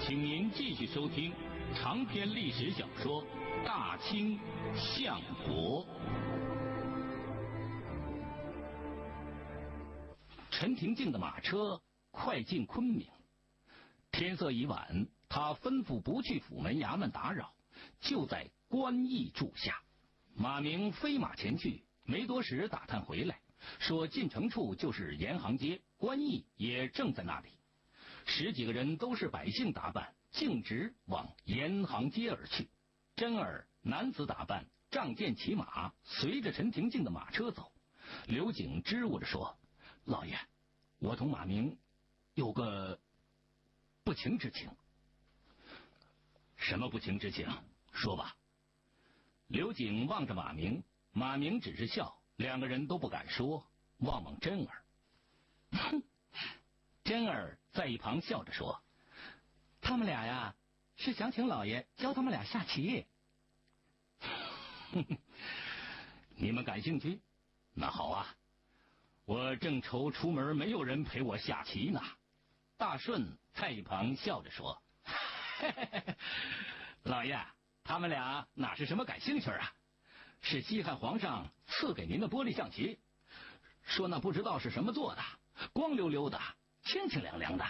请您继续收听长篇历史小说《大清相国》。陈廷敬的马车快进昆明，天色已晚，他吩咐不去府门衙门打扰，就在官驿住下。马明飞马前去，没多时打探回来，说进城处就是沿行街，官驿也正在那里。10几个人都是百姓打扮，径直往沿行街而去。真儿男子打扮，仗剑骑马，随着陈廷敬的马车走。刘景支吾着说：“老爷，我同马明有个不情之请。”“什么不情之请？说吧。”刘景望着马明，马明只是笑，两个人都不敢说，望望真儿。哼，真儿在一旁笑着说：“他们俩呀，是想请老爷教他们俩下棋。”“你们感兴趣？那好啊，我正愁出门没有人陪我下棋呢。”大顺在一旁笑着说：“老爷，他们俩哪是什么感兴趣啊？是西汉皇上赐给您的玻璃象棋，说那不知道是什么做的，光溜溜的，清清凉凉的。”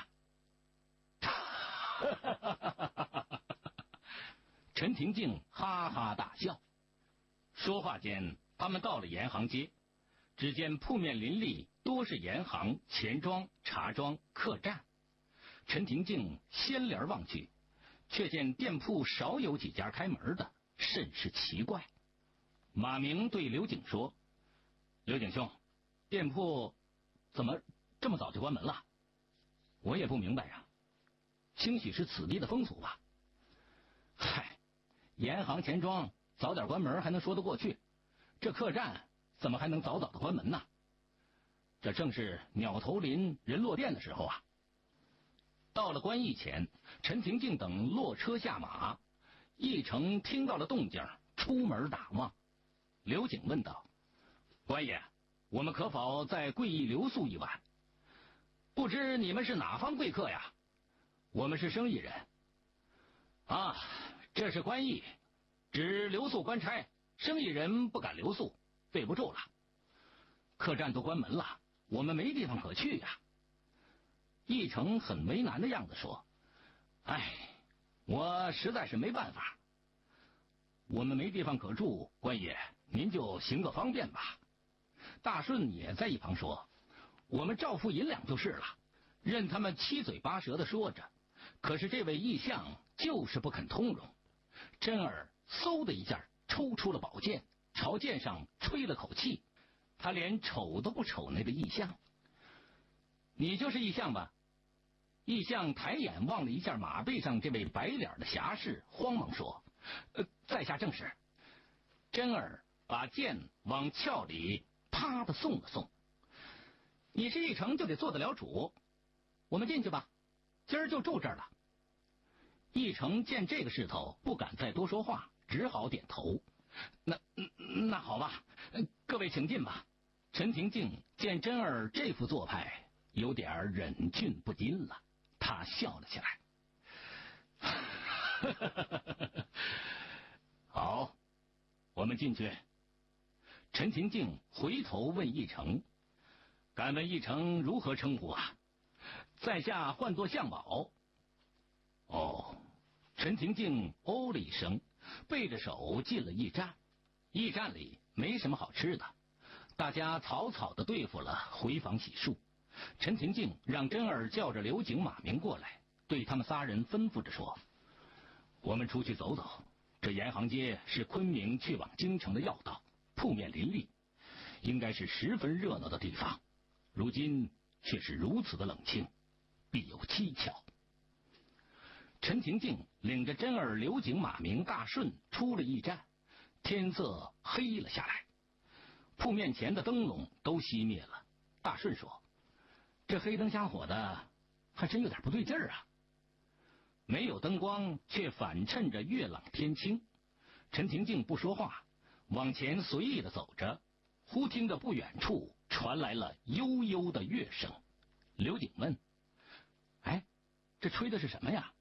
陈廷敬哈哈大笑。说话间，他们到了沿行街，只见铺面林立，多是沿行、钱庄、茶庄、客栈。陈廷敬掀帘望去，却见店铺少有几家开门的，甚是奇怪。马明对刘景说：“刘景兄，店铺怎么这么早就关门了？我也不明白呀，兴许是此地的风俗吧。”“嗨，沿行钱庄早点关门还能说得过去，这客栈怎么还能早早的关门呢？这正是鸟头林人落店的时候啊。”到了官驿前，陈廷敬等落车下马，驿丞听到了动静，出门打望。刘景问道：“官爷，我们可否在贵驿留宿一晚？不知你们是哪方贵客呀？”“我们是生意人。”“啊，这是官驿，只留宿官差，生意人不敢留宿，对不住了。客栈都关门了，我们没地方可去呀。”驿丞很为难的样子说：“哎，我实在是没办法，我们没地方可住，官爷您就行个方便吧。”大顺也在一旁说：“我们照付银两就是了，任他们七嘴八舌的说着，可是这位义相就是不肯通融。”真儿嗖的一下抽出了宝剑，朝剑上吹了口气，他连瞅都不瞅那个义相。“你就是义相吧？”义相抬眼望了一下马背上这位白脸的侠士，慌忙说：“在下正是。”真儿把剑往鞘里啪的送了送。“你是一成就得做得了主，我们进去吧，今儿就住这儿了。”一成见这个势头，不敢再多说话，只好点头。那好吧，各位请进吧。”陈廷敬见真儿这副做派，有点忍俊不禁了，他笑了起来。“好，我们进去。”陈廷敬回头问义成：“敢问义成如何称呼啊？”“在下唤作相宝。”“哦。”陈廷敬哦了一声，背着手进了驿站。驿站里没什么好吃的，大家草草的对付了，回房洗漱。陈廷敬让真儿叫着刘景、马明过来，对他们仨人吩咐着说：“我们出去走走，这沿行街是昆明去往京城的要道，铺面林立，应该是十分热闹的地方，如今却是如此的冷清，必有蹊跷。”陈廷敬领着真儿、刘景、马明、大顺出了驿站，天色黑了下来，铺面前的灯笼都熄灭了。大顺说：“这黑灯瞎火的，还真有点不对劲儿啊。”没有灯光，却反衬着月朗天清。陈廷敬不说话，往前随意的走着，忽听着不远处传来了悠悠的乐声。刘景问：“哎，这吹的是什么呀？”